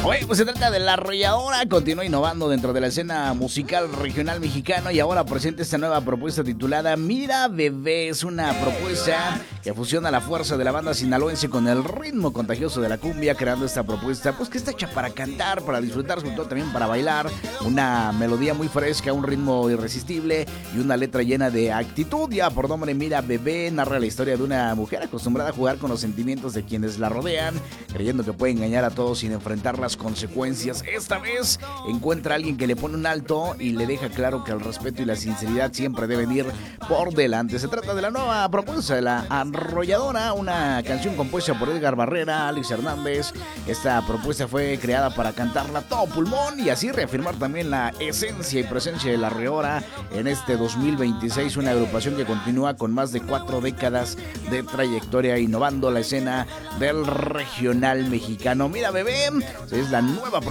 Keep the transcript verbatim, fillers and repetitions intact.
Oye, pues se trata de La Arrolladora, continúa innovando dentro de la escena musical regional mexicano y ahora presenta esta nueva propuesta titulada Mira Bebé. Es una propuesta que fusiona la fuerza de la banda sinaloense con el ritmo contagioso de la cumbia, creando esta propuesta pues que está hecha para cantar, para disfrutar, sobre todo también para bailar. Una melodía muy fresca, un ritmo irresistible y una letra llena de actitud. Ya por nombre Mira Bebé, narra la historia de una mujer acostumbrada a jugar con los sentimientos de quienes la rodean, creyendo que puede engañar a todos sin enfrentar las consecuencias. Esta vez encuentra a alguien que le pone un alto y le deja claro que el respeto y la sinceridad siempre deben ir por delante. Se trata de la nueva propuesta de La Arrolladora, una canción compuesta por Edgar Barrera, Alex Hernández. Esta propuesta fue creada para cantarla a todo pulmón y así reafirmar también la esencia y presencia de La Arrolladora en este dos mil veintiséis, una agrupación que continúa con más de cuatro décadas de trayectoria innovando la escena del regional mexicano. Mira Bebé es la nueva propuesta